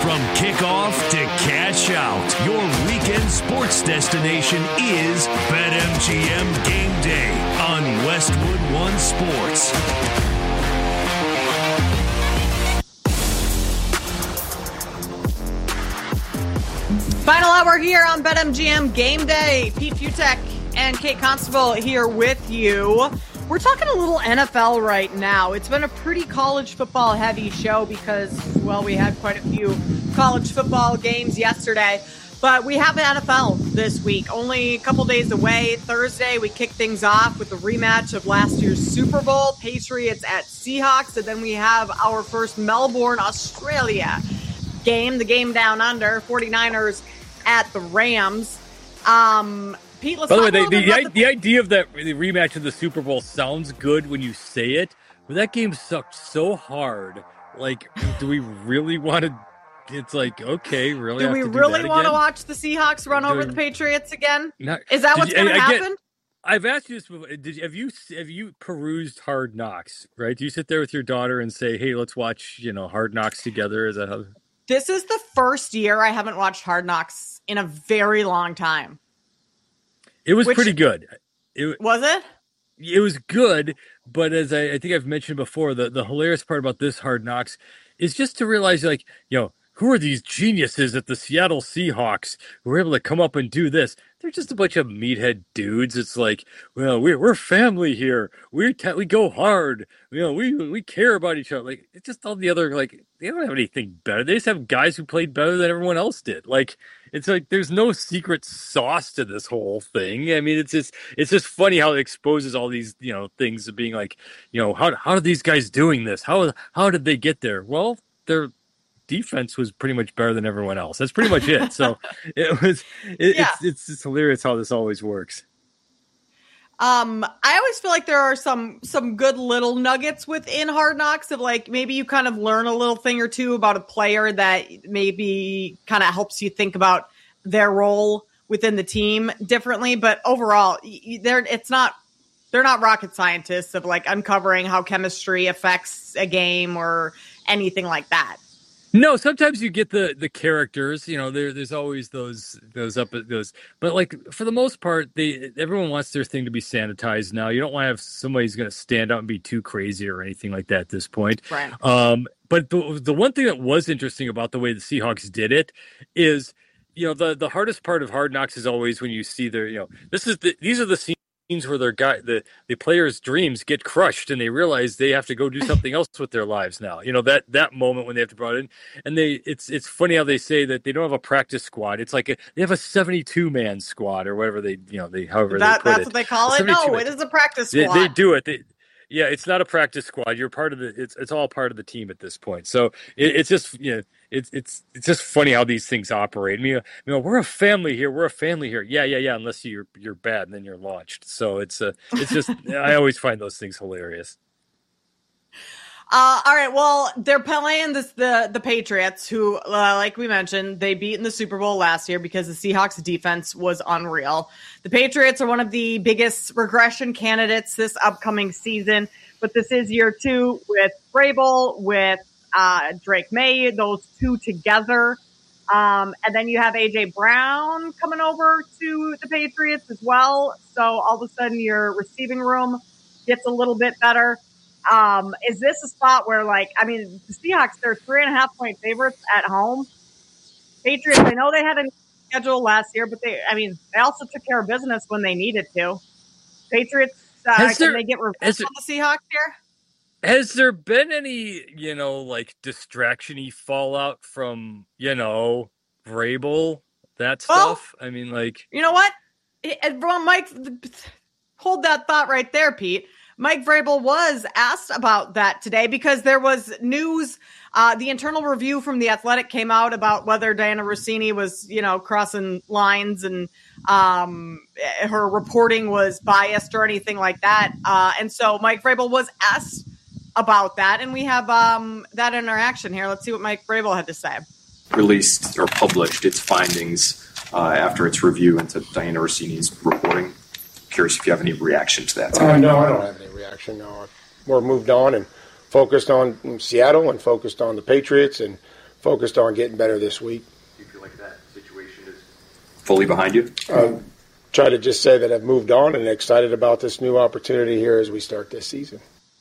From kickoff to cash out, your weekend sports destination is BetMGM Game Day on Westwood One Sports. Final hour here on BetMGM Game Day. Pete Fiutak and Kate Constable here with you. We're talking a little NFL right now. It's been a pretty college football heavy show because, well, we had quite a few college football games yesterday. But we have the NFL this week, only a couple days away. Thursday, we kick things off with the rematch of last year's Super Bowl, Patriots at Seahawks. And then we have our first Melbourne, Australia game, the game down under, 49ers at the Rams. Pete, let's By the way, the idea of that the rematch of the Super Bowl sounds good when you say it, but that game sucked so hard. Like, do we really want to? It's like, okay, really? Do we really want to watch the Seahawks run over the Patriots again? Is that what's going to happen? I've asked you this before. Have you perused Hard Knocks? Right? Do you sit there with your daughter and say, "Hey, let's watch, Hard Knocks together"? Is that how? This is the first year I haven't watched Hard Knocks in a very long time. It was pretty good. Was it? It was good, but as I think I've mentioned before, the hilarious part about this Hard Knocks is just to realize, who are these geniuses at the Seattle Seahawks who were able to come up and do this? They're just a bunch of meathead dudes. It's like, well, we're family here. We go hard. We care about each other. Like, it's just all the other, they don't have anything better. They just have guys who played better than everyone else did. It's like there's no secret sauce to this whole thing. I mean, it's just funny how it exposes all these, things of being like, how are these guys doing this? How did they get there? Well, their defense was pretty much better than everyone else. That's pretty much it. So it's just hilarious how this always works. I always feel like there are some good little nuggets within Hard Knocks of maybe you kind of learn a little thing or two about a player that maybe kind of helps you think about their role within the team differently. But overall, they're not rocket scientists of uncovering how chemistry affects a game or anything like that. No, sometimes you get the characters, there's always those, but for the most part, everyone wants their thing to be sanitized now. You don't want to have somebody who's going to stand out and be too crazy or anything like that at this point. Right. But the one thing that was interesting about the way the Seahawks did it is, the hardest part of Hard Knocks is always when you see these are the scenes where the players' dreams get crushed and they realize they have to go do something else with their lives now. That moment when they have to brought in, and it's funny how they say that they don't have a practice squad. It's like they have a 72-man squad or whatever they put it. That's what they call it. No, it is a practice squad. They do it. It's not a practice squad. You're part of it's all part of the team at this point. So it's just it's just funny how these things operate. I mean, we're a family here. We're a family here. Yeah. Unless you're bad, and then you're launched. So it's just I always find those things hilarious. All right. Well, they're playing the Patriots, who, like we mentioned, they beat in the Super Bowl last year because the Seahawks defense was unreal. The Patriots are one of the biggest regression candidates this upcoming season, but this is year 2 with Vrabel, with Drake May, those two together. And then you have AJ Brown coming over to the Patriots as well. So all of a sudden your receiving room gets a little bit better. Is this a spot where the Seahawks, they're 3.5-point favorites at home. Patriots, I know they had a schedule last year, but they also took care of business when they needed to. Patriots, can they get revenge on the Seahawks here? Has there been any, distraction-y fallout from, Vrabel, that stuff? Well, you know what? Mike, hold that thought right there, Pete. Mike Vrabel was asked about that today because there was news. The internal review from The Athletic came out about whether Diana Rossini was, crossing lines and her reporting was biased or anything like that. And so Mike Vrabel was asked about that, and we have that interaction here. Let's see what Mike Vrabel had to say. Released or published its findings after its review into Diana Rossini's reporting. Curious if you have any reaction to that. No, I don't have any reaction. No, we're moved on and focused on Seattle and focused on the Patriots and focused on getting better this week. Do you feel like that situation is fully behind you? Try to just say that I've moved on and excited about this new opportunity here as we start this season.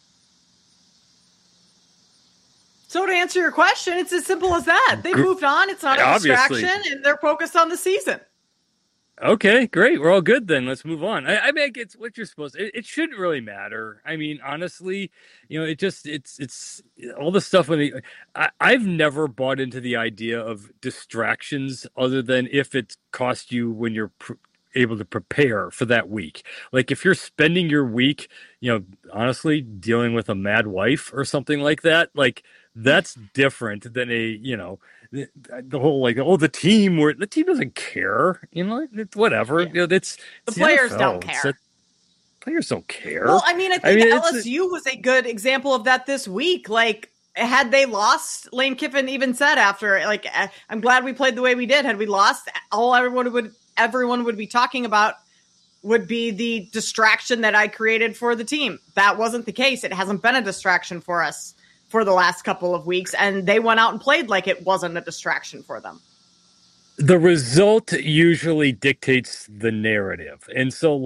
So to answer your question, it's as simple as that. They moved on. It's not a distraction, and they're focused on the season. Okay, great. We're all good then. Let's move on. I mean, it's what you're supposed to. It shouldn't really matter. I mean, honestly, it's all the stuff I've never bought into the idea of distractions other than if it costs you when you're able to prepare for that week. Like if you're spending your week, honestly, dealing with a mad wife or something like that, like that's different than the whole the team doesn't care, whatever. Yeah. It's the players NFL. don't care. Players don't care. Well, I think LSU was a good example of that this week. Like, had they lost, Lane Kiffin even said after, I'm glad we played the way we did. Had we lost, all everyone would be talking about would be the distraction that I created for the team. That wasn't the case. It hasn't been a distraction for us for the last couple of weeks, and they went out and played like it wasn't a distraction for them. The result usually dictates the narrative. And so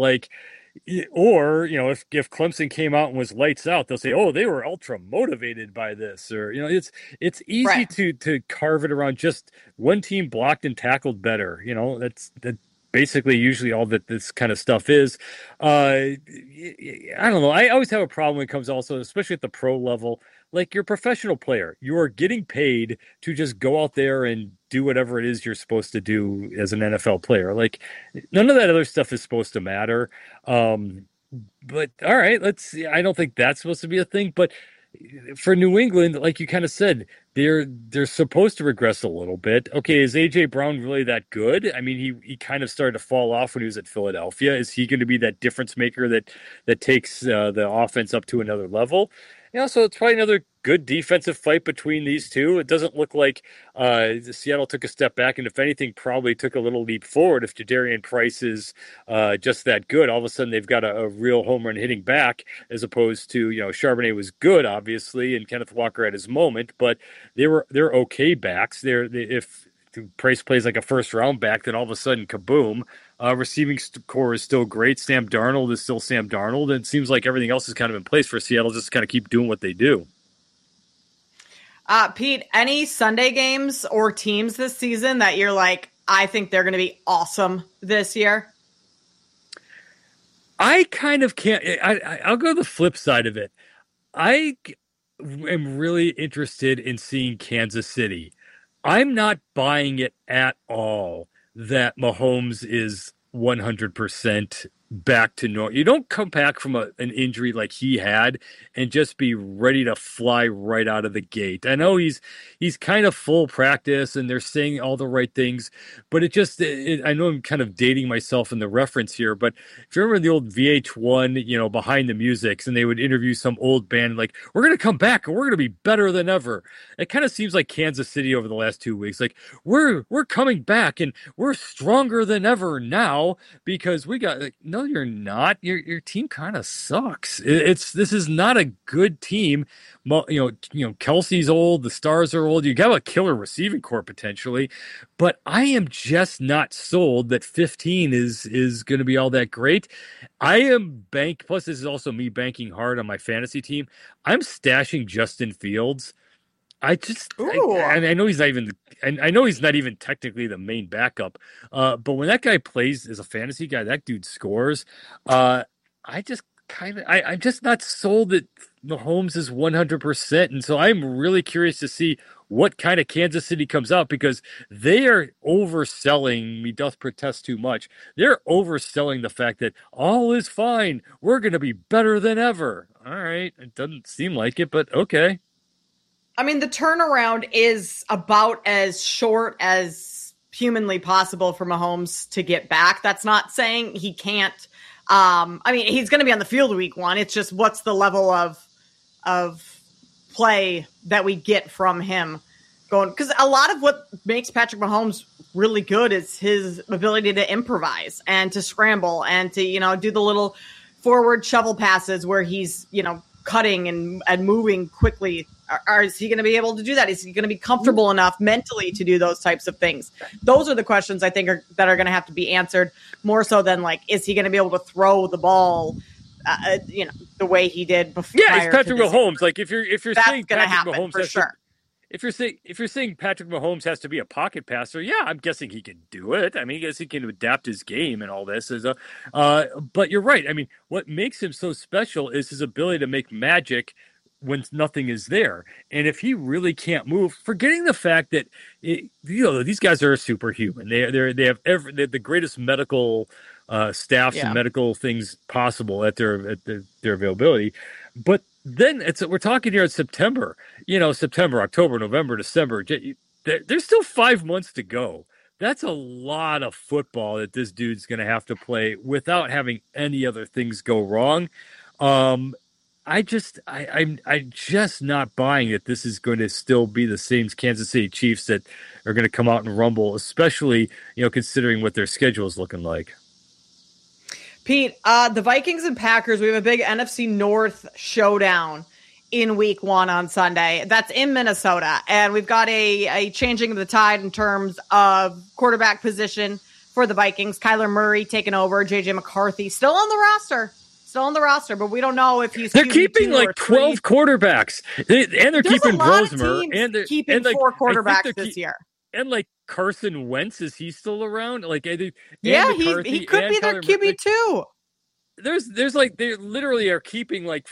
if Clemson came out and was lights out, they'll say, oh, they were ultra motivated by this, or, it's easy right. to carve it around just one team blocked and tackled better. That's basically usually all that this kind of stuff is. I don't know. I always have a problem when it comes also, especially at the pro level. Like, you're a professional player. You are getting paid to just go out there and do whatever it is you're supposed to do as an NFL player. Like, none of that other stuff is supposed to matter. But all right, let's see. I don't think that's supposed to be a thing. But for New England, like you kind of said, they're supposed to regress a little bit. Okay, is A.J. Brown really that good? I mean, he kind of started to fall off when he was at Philadelphia. Is he going to be that difference maker that takes the offense up to another level? So it's probably another good defensive fight between these two. It doesn't look like Seattle took a step back, and if anything, probably took a little leap forward. If Jadarian Price is just that good, all of a sudden they've got a real home run hitting back, as opposed to Charbonnet was good, obviously, and Kenneth Walker at his moment, but they're okay backs. If Price plays like a first round back, then all of a sudden, kaboom. Receiving core is still great. Sam Darnold is still Sam Darnold. And it seems like everything else is kind of in place for Seattle, just to kind of keep doing what they do. Pete, any Sunday games or teams this season that you're like, I think they're going to be awesome this year? I kind of can't. I'll go the flip side of it. I am really interested in seeing Kansas City. I'm not buying it at all that Mahomes is 100% back to normal. You don't come back from an injury like he had and just be ready to fly right out of the gate. I know he's kind of full practice and they're saying all the right things, but I know I'm kind of dating myself in the reference here, but if you remember the old VH1, behind the music, and they would interview some old band like, we're going to come back and we're going to be better than ever. It kind of seems like Kansas City over the last 2 weeks. Like, we're coming back and we're stronger than ever now because we got no, you're not. Your team kind of sucks. This is not a good team. Kelsey's old. The stars are old. You got a killer receiving core potentially, but I am just not sold that 15 is going to be all that great. I am plus this is also me banking hard on my fantasy team. I'm stashing Justin Fields. I know he's not even. I know he's not even technically the main backup. But when that guy plays as a fantasy guy, that dude scores. I'm just not sold that Mahomes is 100%, and so I'm really curious to see what kind of Kansas City comes out because they are overselling. Me doth protest too much. They're overselling the fact that all is fine. We're going to be better than ever. All right, it doesn't seem like it, but okay. I mean, the turnaround is about as short as humanly possible for Mahomes to get back. That's not saying he can't. He's going to be on the field week 1. It's just what's the level of play that we get from him going. Because a lot of what makes Patrick Mahomes really good is his ability to improvise and to scramble and to, do the little forward shovel passes where he's, cutting and moving quickly Is he going to be able to do that? Is he going to be comfortable enough mentally to do those types of things? Those are the questions I think that are going to have to be answered more so than like, is he going to be able to throw the ball, the way he did before? Yeah, it's Patrick Mahomes. Like if you're saying Patrick Mahomes for sure. If you're saying Patrick Mahomes has to be a pocket passer, yeah, I'm guessing he can do it. I mean, I guess he can adapt his game and all this. But you're right. I mean, what makes him so special is his ability to make magic when nothing is there. And if he really can't move, forgetting the fact that these guys are superhuman. They have the greatest medical staffs and medical things possible at their availability, but then we're talking here in September, September, October, November, December. There's still 5 months to go. That's a lot of football that this dude's going to have to play without having any other things go wrong. I'm just not buying that this is going to still be the same Kansas City Chiefs that are going to come out and rumble, especially, considering what their schedule is looking like. Pete, the Vikings and Packers, we have a big NFC North showdown in week 1 on Sunday. That's in Minnesota. And we've got a changing of the tide in terms of quarterback position for the Vikings. Kyler Murray taking over, J.J. McCarthy still on the roster, but we don't know if he's. They're keeping like 12 quarterbacks. They're keeping Rosemer. And they're keeping 4 quarterbacks this year. And like Carson Wentz, is he still around? Like, he could be their QB too. There's like they literally are keeping like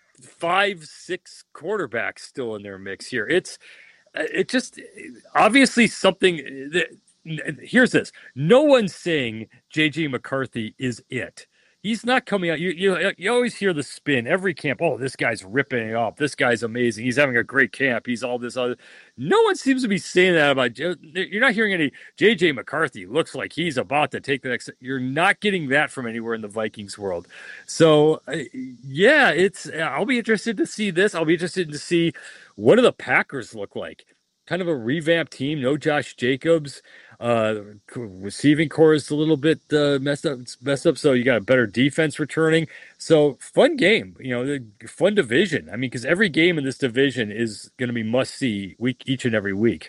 5-6 quarterbacks still in their mix here. It just obviously something. Here's this: no one's saying J.J. McCarthy is it. He's not coming out. You always hear the spin every camp. Oh, this guy's ripping it off. This guy's amazing. He's having a great camp. He's all this other. No one seems to be saying that about. You're not hearing any J.J. McCarthy looks like he's about to take the next. You're not getting that from anywhere in the Vikings world. So yeah, I'll be interested to see this. I'll be interested to see what do the Packers look like. Kind of a revamped team. No Josh Jacobs. Receiving core is a little bit messed up. So you got a better defense returning. So fun game, fun division. I mean, because every game in this division is going to be must see each and every week.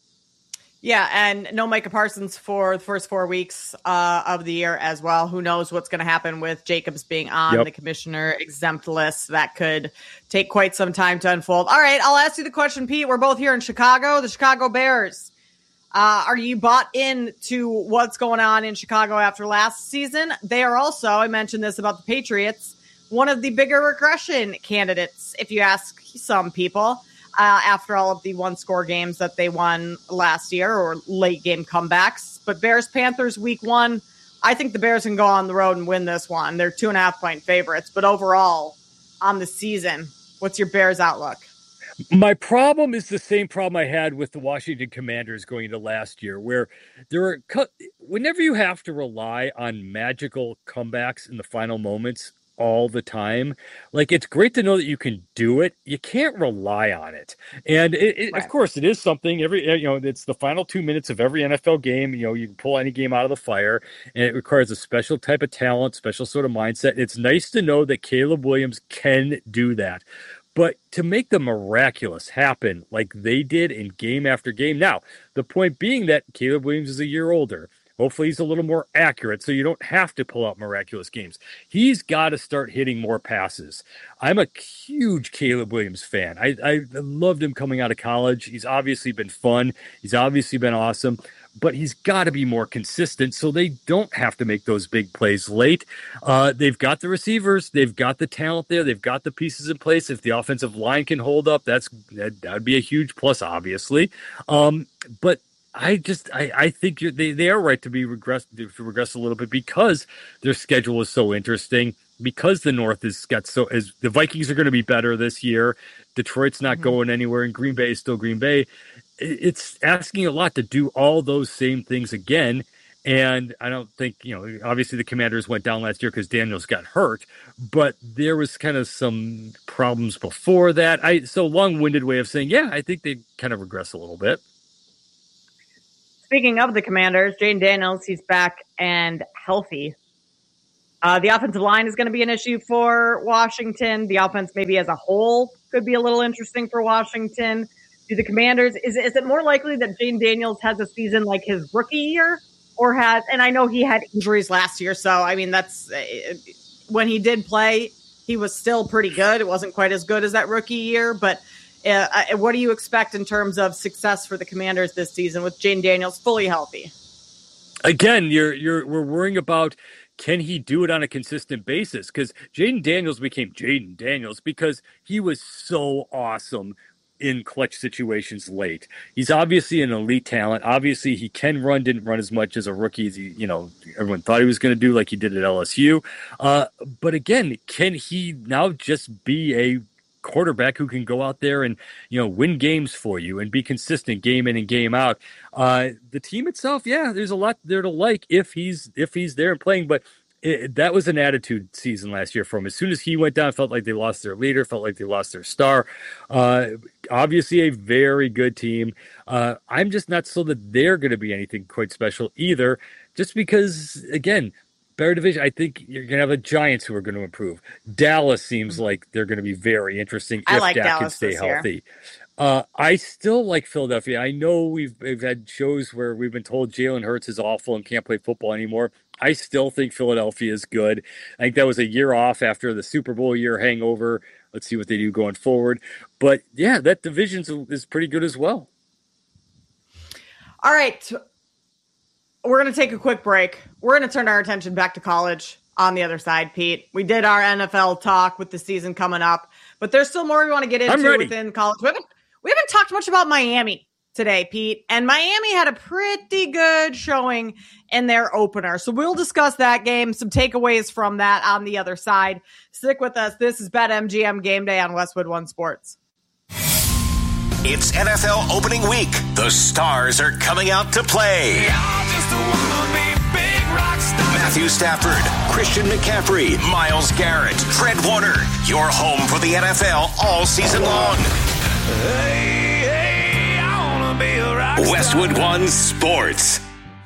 Yeah, and no Micah Parsons for the first 4 weeks of the year as well. Who knows what's going to happen with Jacobs being on the commissioner exempt list? That could take quite some time to unfold. All right, I'll ask you the question, Pete. We're both here in Chicago, the Chicago Bears. Are you bought into what's going on in Chicago after last season? They are also, I mentioned this about the Patriots, one of the bigger regression candidates, if you ask some people, after all of the one-score games that they won last year or late-game comebacks. But Bears-Panthers week 1, I think the Bears can go on the road and win this one. They're 2.5-point favorites. But overall, on the season, what's your Bears outlook? My problem is the same problem I had with the Washington Commanders going into last year, where whenever you have to rely on magical comebacks in the final moments all the time, like it's great to know that you can do it. You can't rely on it. And right. Of course, it is something it's the final 2 minutes of every NFL game. You can pull any game out of the fire, and it requires a special type of talent, special sort of mindset. It's nice to know that Caleb Williams can do that. But to make the miraculous happen like they did in game after game. Now, the point being that Caleb Williams is a year older. Hopefully he's a little more accurate, so you don't have to pull out miraculous games. He's got to start hitting more passes. I'm a huge Caleb Williams fan. I loved him coming out of college. He's obviously been fun. He's obviously been awesome. But he's got to be more consistent so they don't have to make those big plays late. They've got the receivers. They've got the talent there. They've got the pieces in place. If the offensive line can hold up, that would be a huge plus, obviously. But I think they are right to regress a little bit because their schedule is so interesting. Because the North the Vikings are going to be better this year. Detroit's not going anywhere, and Green Bay is still Green Bay. It's asking a lot to do all those same things again. And I don't think, obviously the Commanders went down last year because Daniels got hurt, but there was kind of some problems before that. So long-winded way of saying, yeah, I think they kind of regress a little bit. Speaking of the Commanders, Jane Daniels, he's back and healthy. The offensive line is going to be an issue for Washington. The offense maybe as a whole could be a little interesting for Washington. Do the Commanders, is it more likely that Jayden Daniels has a season like his rookie year and I know he had injuries last year. So, I mean, that's when he did play, he was still pretty good. It wasn't quite as good as that rookie year, but what do you expect in terms of success for the Commanders this season with Jayden Daniels fully healthy? Again, we're worrying about, can he do it on a consistent basis? Because Jayden Daniels became Jayden Daniels because he was so awesome in clutch situations late. He's obviously an elite talent. Obviously, he can run, didn't run as much as a rookie as everyone thought he was going to do, like he did at LSU. But again, can he now just be a quarterback who can go out there and win games for you and be consistent game in and game out? The team itself, there's a lot there to like if he's there and playing, but that was an attitude season last year for him. As soon as he went down, felt like they lost their leader, felt like they lost their star. Obviously a very good team. I'm just not so that they're going to be anything quite special either, just because, again, better division. I think you're going to have the Giants who are going to improve. Dallas seems like they're going to be very interesting if Dak can stay healthy. I still like Philadelphia. I know we've had shows where we've been told Jalen Hurts is awful and can't play football anymore. I still think Philadelphia is good. I think that was a year off after the Super Bowl year hangover. Let's see what they do going forward. But, that division is pretty good as well. All right. We're going to take a quick break. We're going to turn our attention back to college on the other side, Pete. We did our NFL talk with the season coming up, but there's still more we want to get into within college. We haven't talked much about Miami today, Pete, and Miami had a pretty good showing in their opener. So we'll discuss that game, some takeaways from that on the other side. Stick with us. This is BetMGM Game Day on Westwood One Sports. It's NFL opening week. The stars are coming out to play. Matthew Stafford, Christian McCaffrey, Myles Garrett, Fred Warner. You're home for the NFL all season long. I wanna be a rock star. Westwood One Sports.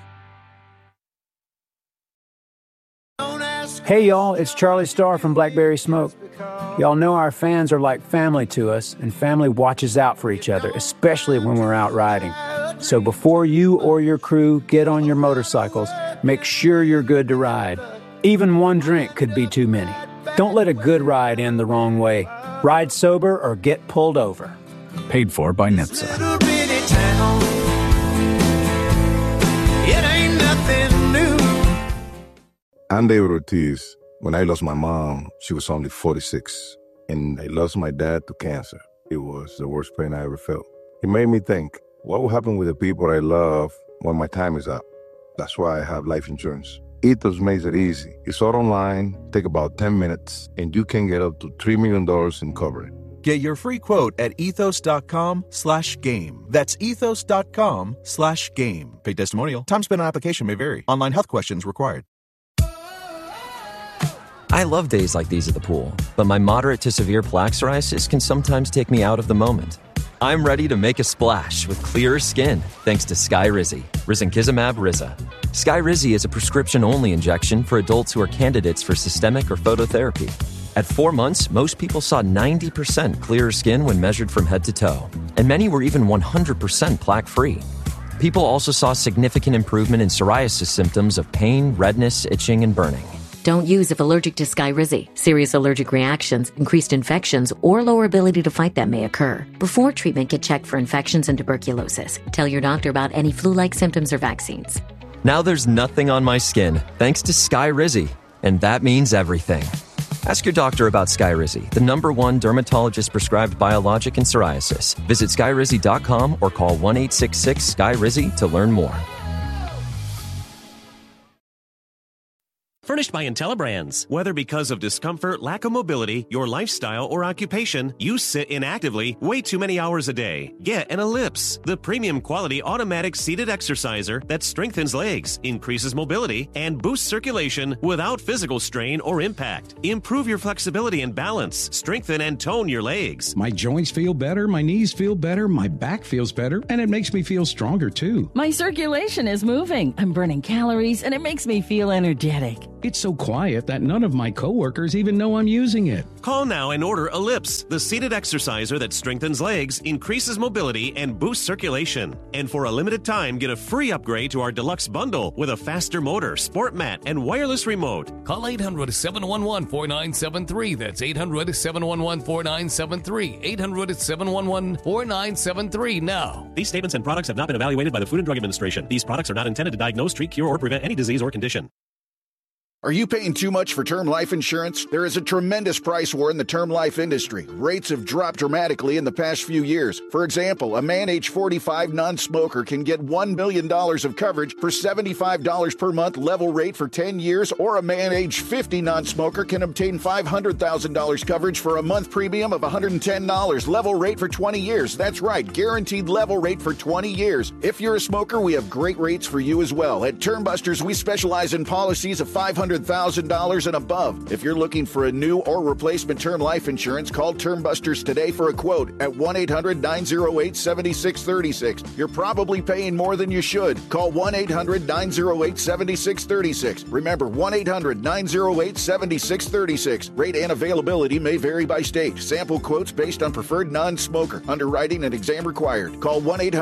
Hey y'all, it's Charlie Starr from Blackberry Smoke. Y'all know our fans are like family to us, and family watches out for each other, especially when we're out riding. So before you or your crew get on your motorcycles, make sure you're good to ride. Even one drink could be too many. Don't let a good ride end the wrong way. Ride sober or get pulled over. Paid for by NHTSA. I'm David Ortiz. When I lost my mom, she was only 46, and I lost my dad to cancer. It was the worst pain I ever felt. It made me think, what will happen with the people I love when my time is up? That's why I have life insurance. Ethos makes it easy. It's all online, take about 10 minutes, and you can get up to $3 million in coverage. Get your free quote at ethos.com/game. That's ethos.com/game. Paid testimonial. Time spent on application may vary. Online health questions required. I love days like these at the pool, but my moderate to severe plaque psoriasis can sometimes take me out of the moment. I'm ready to make a splash with clearer skin thanks to Skyrizi, risankizumab Riza. Skyrizi is a prescription-only injection for adults who are candidates for systemic or phototherapy. At 4 months, most people saw 90% clearer skin when measured from head to toe, and many were even 100% plaque-free. People also saw significant improvement in psoriasis symptoms of pain, redness, itching, and burning. Don't use if allergic to Skyrizi. Serious allergic reactions, increased infections, or lower ability to fight them may occur. Before treatment, get checked for infections and tuberculosis. Tell your doctor about any flu-like symptoms or vaccines. Now there's nothing on my skin thanks to Skyrizi, and that means everything. Ask your doctor about Skyrizi, the #1 dermatologist-prescribed biologic in psoriasis. Visit Skyrizi.com or call 1-866-SKYRIZI to learn more. Furnished by IntelliBrands. Whether because of discomfort, lack of mobility, your lifestyle, or occupation, you sit inactively way too many hours a day. Get an Ellipse, the premium quality automatic seated exerciser that strengthens legs, increases mobility, and boosts circulation without physical strain or impact. Improve your flexibility and balance. Strengthen and tone your legs. My joints feel better, my knees feel better, my back feels better, and it makes me feel stronger too. My circulation is moving. I'm burning calories, and it makes me feel energetic. It's so quiet that none of my coworkers even know I'm using it. Call now and order Ellipse, the seated exerciser that strengthens legs, increases mobility, and boosts circulation. And for a limited time, get a free upgrade to our deluxe bundle with a faster motor, sport mat, and wireless remote. Call 800-711-4973. That's 800-711-4973. 800-711-4973 now. These statements and products have not been evaluated by the Food and Drug Administration. These products are not intended to diagnose, treat, cure, or prevent any disease or condition. Are you paying too much for term life insurance? There is a tremendous price war in the term life industry. Rates have dropped dramatically in the past few years. For example, a man age 45 non-smoker can get $1 million of coverage for $75 per month level rate for 10 years, or a man age 50 non-smoker can obtain $500,000 coverage for a month premium of $110 level rate for 20 years. That's right, guaranteed level rate for 20 years. If you're a smoker, we have great rates for you as well. At Term Busters, we specialize in policies of $500,000 and above. If you're looking for a new or replacement term life insurance, call Term Busters today for a quote at 1-800-908-7636. You're probably paying more than you should. Call 1-800-908-7636. Remember, 1-800-908-7636. Rate and availability may vary by state. Sample quotes based on preferred non-smoker. Underwriting and exam required. Call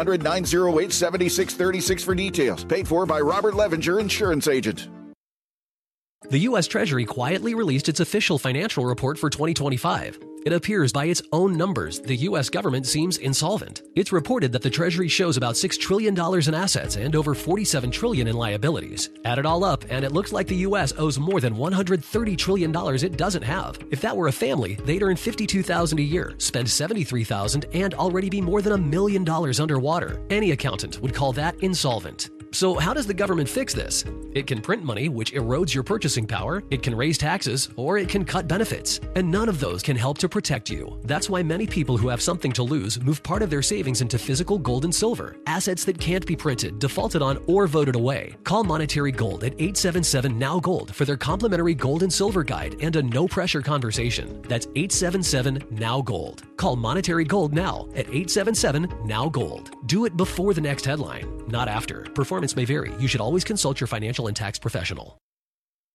1-800-908-7636 for details. Paid for by Robert Levenger, Insurance Agent. The U.S. Treasury quietly released its official financial report for 2025. It appears by its own numbers the U.S. government seems insolvent. It's reported that the Treasury shows about $6 trillion in assets and over $47 trillion in liabilities. Add it all up, and it looks like the U.S. owes more than $130 trillion it doesn't have. If that were a family, they'd earn $52,000 a year, spend $73,000, and already be more than $1 million underwater. Any accountant would call that insolvent. So how does the government fix this? It can print money, which erodes your purchasing power, it can raise taxes, or it can cut benefits. And none of those can help to protect you. That's why many people who have something to lose move part of their savings into physical gold and silver, assets that can't be printed, defaulted on, or voted away. Call Monetary Gold at 877-NOW-GOLD for their complimentary gold and silver guide and a no-pressure conversation. That's 877-NOW-GOLD. Call Monetary Gold now at 877-NOW-GOLD. Do it before the next headline, not after. Performance may vary. You should always consult your financial and tax professional.